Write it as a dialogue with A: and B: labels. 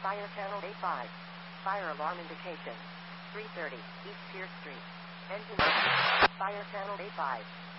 A: Fire channel A5. Fire alarm indication. 330 East Pierce Street. Engine. Fire channel A5.